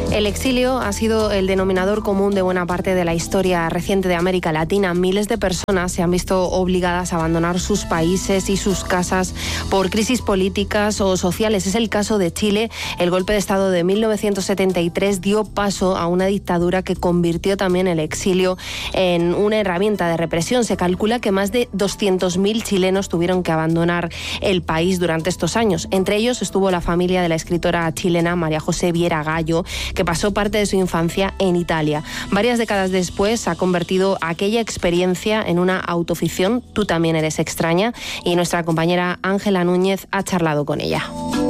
El exilio ha sido el denominador común de buena parte de la historia reciente de América Latina. Miles de personas se han visto obligadas a abandonar sus países y sus casas por crisis políticas o sociales. Es el caso de Chile. El golpe de Estado de 1973 dio paso a una dictadura que convirtió también el exilio en una herramienta de represión. Se calcula que más de 200.000 chilenos tuvieron que abandonar el país durante estos años. Entre ellos estuvo la familia de la escritora chilena María José Viera Gallo, que pasó parte de su infancia en Italia. Varias décadas después ha convertido aquella experiencia en una autoficción, Tú también eres extraña, y nuestra compañera Ángela Núñez ha charlado con ella.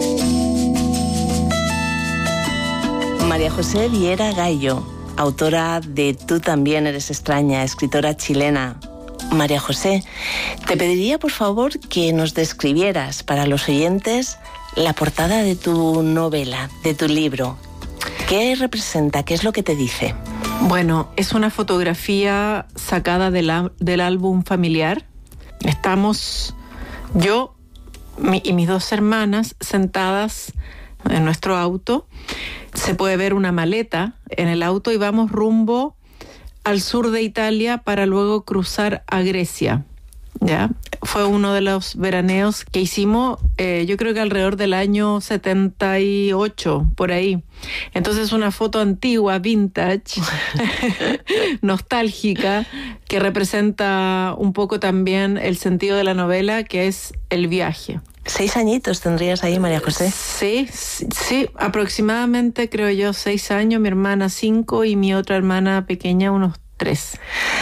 María José Viera Gallo, autora de Tú también eres extraña, escritora chilena. María José, te pediría por favor que nos describieras para los oyentes la portada de tu novela, de tu libro. ¿Qué representa? ¿Qué es lo que te dice? Bueno, es una fotografía sacada del álbum familiar. Estamos yo y mis dos hermanas sentadas en nuestro auto. Se puede ver una maleta en el auto y vamos rumbo al sur de Italia para luego cruzar a Grecia. ¿Ya? Fue uno de los veraneos que hicimos, yo creo que alrededor del año 78, por ahí. Entonces una foto antigua, vintage, nostálgica, que representa un poco también el sentido de la novela, que es el viaje. 6 añitos tendrías ahí, María José. Sí, aproximadamente creo yo 6 años, mi hermana 5 y mi otra hermana pequeña unos 3.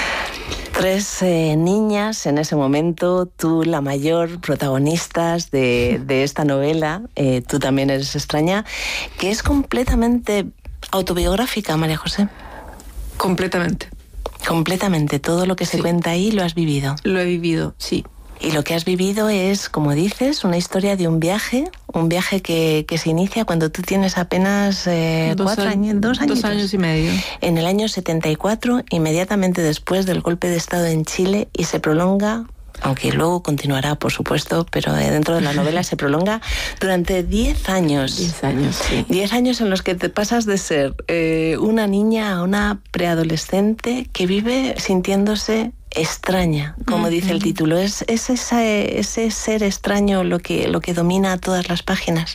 3 niñas en ese momento, tú la mayor, protagonistas de esta novela, Tú también eres extraña, que es completamente autobiográfica, María José. Completamente. Completamente, todo lo que se cuenta ahí lo has vivido. Lo he vivido, sí. Y lo que has vivido es, como dices, una historia de un viaje que se inicia cuando tú tienes apenas 2 años y medio. En el año 74, inmediatamente después del golpe de Estado en Chile, y se prolonga, aunque luego continuará, por supuesto, pero dentro de la novela se prolonga durante 10 años. 10 años, sí. 10 años en los que te pasas de ser una niña a una preadolescente que vive sintiéndose extraña, como dice el título. ¿Es ese ser extraño lo que domina todas las páginas?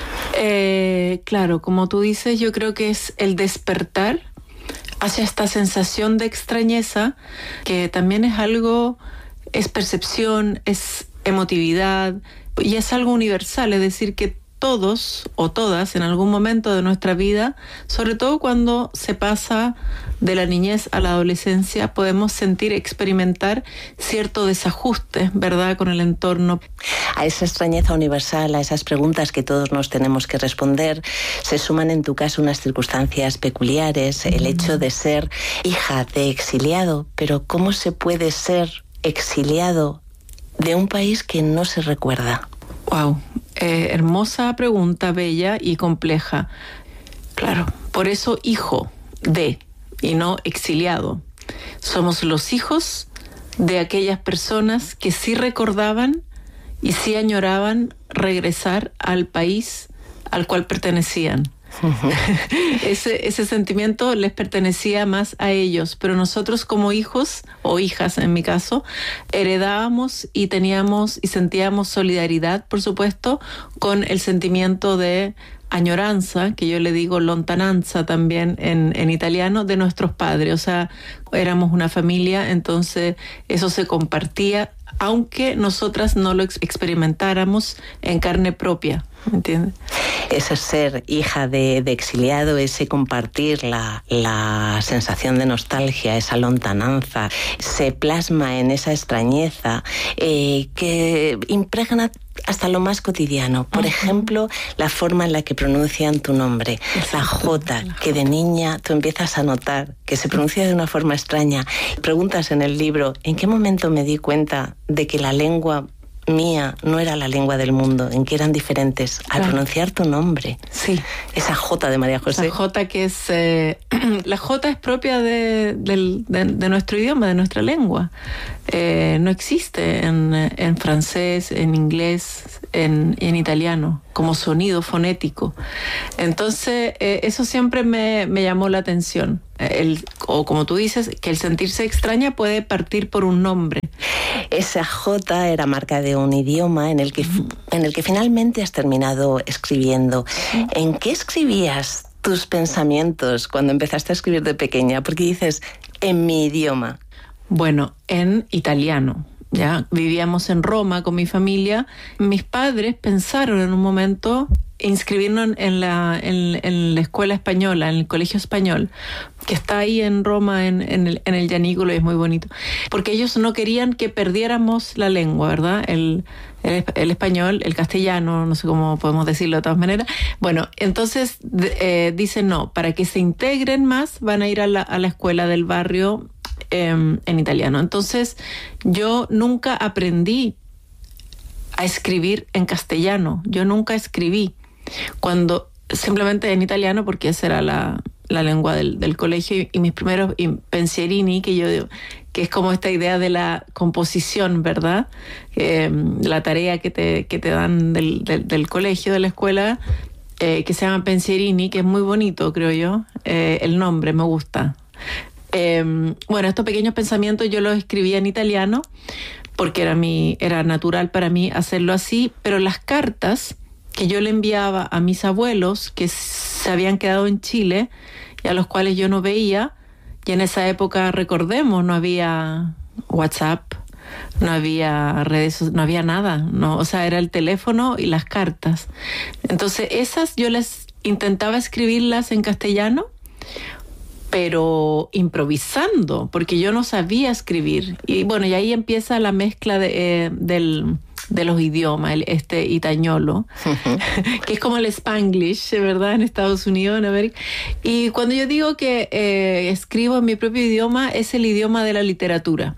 Claro, como tú dices, yo creo que es el despertar hacia esta sensación de extrañeza, que también es algo, es percepción, es emotividad y es algo universal, es decir, que todos o todas en algún momento de nuestra vida, sobre todo cuando se pasa de la niñez a la adolescencia, podemos sentir, experimentar cierto desajuste, ¿verdad?, con el entorno. A esa extrañeza universal, a esas preguntas que todos nos tenemos que responder, se suman en tu caso unas circunstancias peculiares, el hecho de ser hija de exiliado. Pero ¿cómo se puede ser exiliado de un país que no se recuerda? Wow. Hermosa pregunta, bella y compleja. Claro, por eso hijo de y no exiliado. Somos los hijos de aquellas personas que sí recordaban y sí añoraban regresar al país al cual pertenecían. Ese sentimiento les pertenecía más a ellos, pero nosotros como hijos o hijas, en mi caso, heredábamos y teníamos y sentíamos solidaridad, por supuesto, con el sentimiento de añoranza, que yo le digo lontananza también en italiano, de nuestros padres. O sea, éramos una familia, entonces eso se compartía, aunque nosotras no lo experimentáramos en carne propia, ¿me entiendes? Ese ser hija de exiliado, ese compartir la sensación de nostalgia, esa lontananza, se plasma en esa extrañeza que impregna hasta lo más cotidiano. Por ejemplo, la forma en la que pronuncian tu nombre, la J, que de niña tú empiezas a notar que se pronuncia de una forma extraña. Preguntas en el libro, ¿en qué momento me di cuenta de que la lengua mía no era la lengua del mundo, en que eran diferentes al pronunciar tu nombre? Sí. Esa J de María José. La J que es... la J es propia de nuestro idioma, de nuestra lengua. No existe en francés, en inglés, en italiano, como sonido fonético. Entonces, eso siempre me llamó la atención. O como tú dices, que el sentirse extraña puede partir por un nombre. Esa J era marca de un idioma en el que finalmente has terminado escribiendo. ¿En qué escribías tus pensamientos cuando empezaste a escribir de pequeña? Porque dices, en mi idioma. Bueno, en italiano. Ya vivíamos en Roma con mi familia. Mis padres pensaron en un momento inscribirnos en la escuela española, en el colegio español, que está ahí en Roma, en el Gianicolo, y es muy bonito. Porque ellos no querían que perdiéramos la lengua, ¿verdad? El español, el castellano, no sé cómo podemos decirlo de todas maneras. Bueno, entonces dicen no, para que se integren más van a ir a la escuela del barrio en italiano. Entonces yo nunca aprendí a escribir en castellano. Yo nunca escribí. Simplemente en italiano, porque esa era la lengua del colegio, y mis primeros pensierini, que yo digo, que es como esta idea de la composición, ¿verdad? La tarea que te dan del colegio, de la escuela, que se llama pensierini, que es muy bonito, creo yo. El nombre me gusta. Bueno, estos pequeños pensamientos yo los escribía en italiano, porque era natural para mí hacerlo así, pero las cartas que yo le enviaba a mis abuelos que se habían quedado en Chile y a los cuales yo no veía, y en esa época, recordemos, no había WhatsApp, no había redes, no había nada, no, o sea, era el teléfono y las cartas. Entonces esas yo les intentaba escribirlas en castellano, pero improvisando, porque yo no sabía escribir. Y bueno, y ahí empieza la mezcla de los idiomas, este itañolo, que es como el Spanglish, ¿verdad? En Estados Unidos, en América. Y cuando yo digo que escribo en mi propio idioma, es el idioma de la literatura.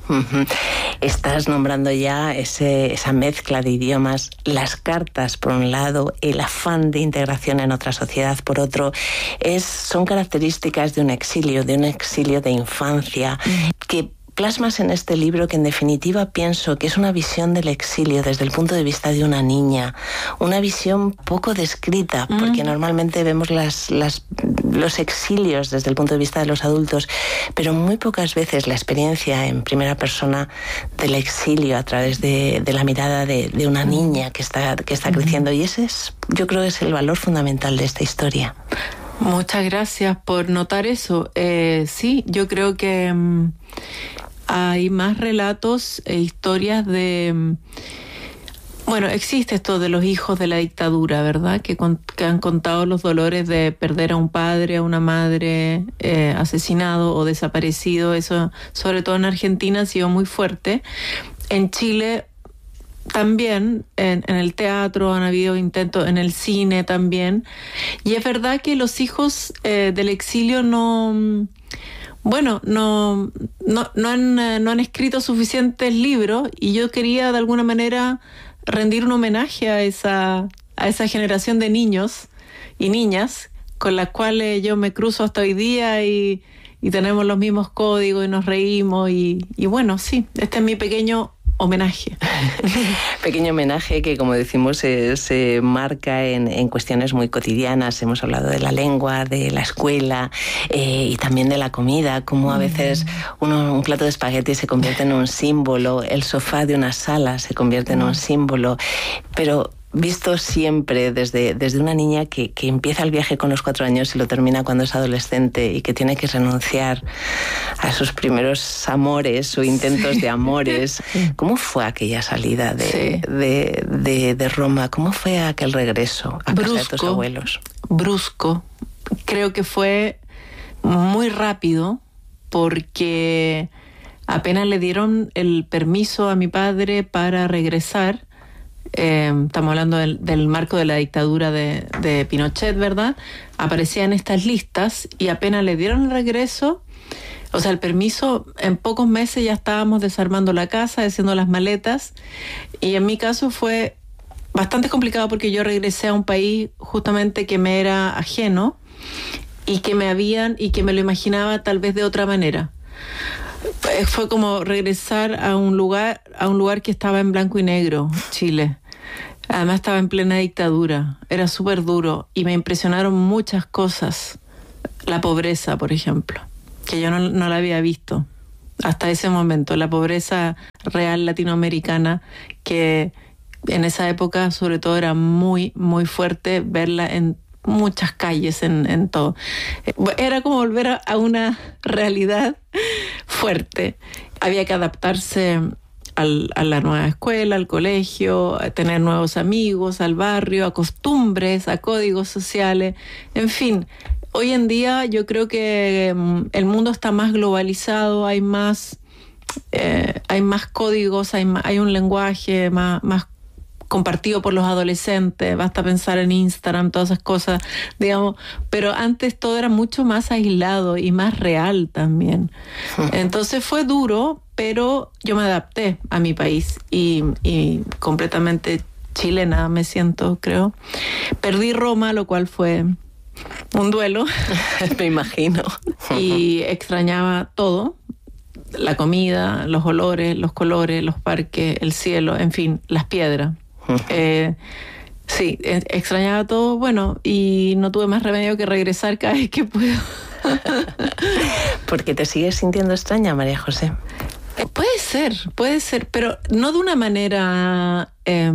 Estás nombrando ya esa mezcla de idiomas, las cartas por un lado, el afán de integración en otra sociedad por otro, son características de un exilio de infancia, que plasmas en este libro, que en definitiva pienso que es una visión del exilio desde el punto de vista de una niña, una visión poco descrita, porque normalmente vemos los exilios desde el punto de vista de los adultos, pero muy pocas veces la experiencia en primera persona del exilio a través de la mirada de una niña que está creciendo, y ese yo creo que es el valor fundamental de esta historia. Muchas gracias por notar eso. Sí, yo creo que hay más relatos e historias de... Bueno, existe esto de los hijos de la dictadura, ¿verdad? Que han contado los dolores de perder a un padre, a una madre asesinado o desaparecido. Eso, sobre todo en Argentina, ha sido muy fuerte. En Chile también, en el teatro han habido intentos, en el cine también. Y es verdad que los hijos del exilio no han escrito suficientes libros, y yo quería de alguna manera rendir un homenaje a esa generación de niños y niñas con las cuales yo me cruzo hasta hoy día, y tenemos los mismos códigos y nos reímos, y bueno, sí, este es mi pequeño homenaje. Pequeño homenaje que, como decimos, se marca en cuestiones muy cotidianas. Hemos hablado de la lengua, de la escuela y también de la comida, como a veces un plato de espagueti se convierte en un símbolo, el sofá de una sala se convierte en un símbolo, pero visto siempre desde una niña que empieza el viaje con los 4 años y lo termina cuando es adolescente, y que tiene que renunciar a sus primeros amores o intentos de amores. ¿Cómo fue aquella salida de Roma? ¿Cómo fue aquel regreso a casa de tus abuelos? Brusco. Creo que fue muy rápido, porque apenas le dieron el permiso a mi padre para regresar. Estamos hablando del marco de la dictadura de Pinochet, ¿verdad? Aparecían estas listas, y apenas le dieron el regreso, o sea, el permiso, en pocos meses ya estábamos desarmando la casa, haciendo las maletas, y en mi caso fue bastante complicado, porque yo regresé a un país justamente que me era ajeno, y que me lo imaginaba tal vez de otra manera. Fue como regresar a un lugar que estaba en blanco y negro, Chile. Además estaba en plena dictadura, era súper duro y me impresionaron muchas cosas. La pobreza, por ejemplo, que yo no la había visto hasta ese momento. La pobreza real latinoamericana, que en esa época sobre todo era muy, muy fuerte verla en muchas calles, en todo. Era como volver a una realidad fuerte. Había que adaptarse a la nueva escuela, al colegio, a tener nuevos amigos, al barrio, a costumbres, a códigos sociales, en fin. Hoy en día yo creo que el mundo está más globalizado, hay más códigos, hay un lenguaje más compartido por los adolescentes, basta pensar en Instagram, todas esas cosas, digamos, pero antes todo era mucho más aislado y más real también. Entonces fue duro, pero yo me adapté a mi país y completamente chilena me siento, creo. Perdí Roma, lo cual fue un duelo. Me imagino. Y extrañaba todo. La comida, los olores, los colores, los parques, el cielo, en fin, las piedras. Sí, extrañaba todo, bueno, y no tuve más remedio que regresar cada vez que puedo. ¿Por qué te sigues sintiendo extraña, María José? Puede ser, pero no de una manera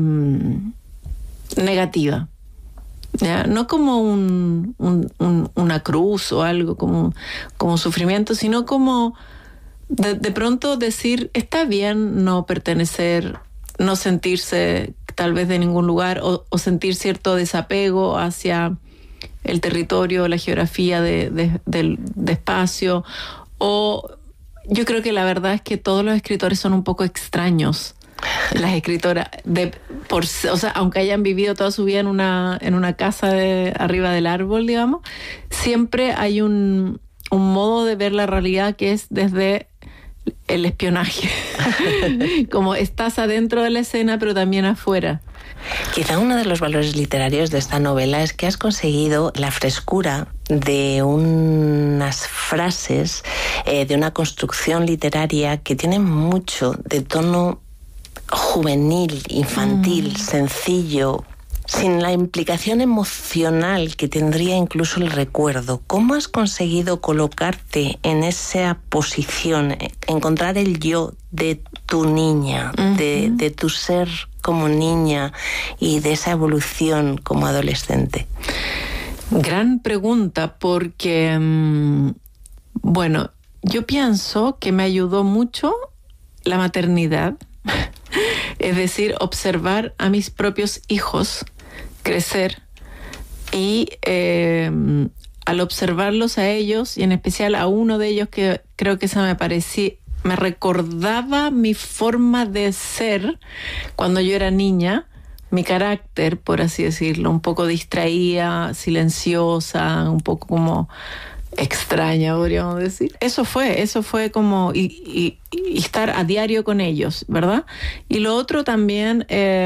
negativa. ¿Ya? No como una cruz o algo, como sufrimiento, sino como de pronto decir, está bien no pertenecer, no sentirse tal vez de ningún lugar o sentir cierto desapego hacia el territorio, la geografía del espacio. O yo creo que la verdad es que todos los escritores son un poco extraños. Las escritoras, o sea, aunque hayan vivido toda su vida en una casa arriba del árbol, digamos, siempre hay un modo de ver la realidad que es desde el espionaje. Como estás adentro de la escena, pero también afuera. Quizá uno de los valores literarios de esta novela es que has conseguido la frescura de unas frases, de una construcción literaria que tiene mucho de tono juvenil, infantil, sencillo, sin la implicación emocional que tendría incluso el recuerdo. ¿Cómo has conseguido colocarte en esa posición, encontrar el yo de tu niña, de tu ser como niña y de esa evolución como adolescente? Gran pregunta, porque, bueno, yo pienso que me ayudó mucho la maternidad. Es decir, observar a mis propios hijos crecer y al observarlos a ellos, y en especial a uno de ellos que creo que me recordaba mi forma de ser cuando yo era niña, mi carácter, por así decirlo, un poco distraída, silenciosa, un poco como extraña, podríamos decir. Eso fue como y estar a diario con ellos, ¿verdad? Y lo otro también,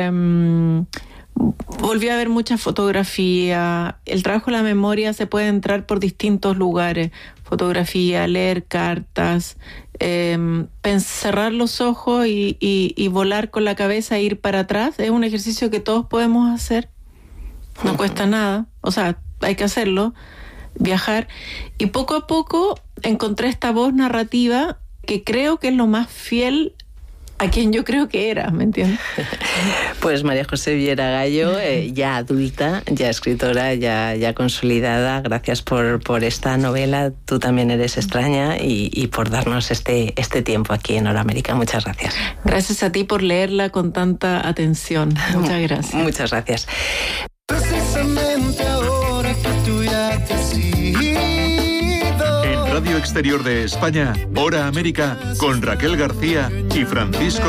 volví a ver mucha fotografía. El trabajo de la memoria se puede entrar por distintos lugares: fotografía, leer cartas, cerrar los ojos y volar con la cabeza e ir para atrás. Es un ejercicio que todos podemos hacer, no cuesta nada, o sea, hay que hacerlo, viajar, y poco a poco encontré esta voz narrativa que creo que es lo más fiel a quien yo creo que era, ¿me entiendes? Pues María José Viera Gallo, ya adulta, ya escritora, ya consolidada, gracias por esta novela. Tú también eres extraña, y por darnos este tiempo aquí en Hora América. Muchas gracias. Gracias a ti por leerla con tanta atención. Muchas gracias. Muchas gracias. Precisamente ahora que tú ya te has ido. En Radio Exterior de España, Hora América, con Raquel García y Francisco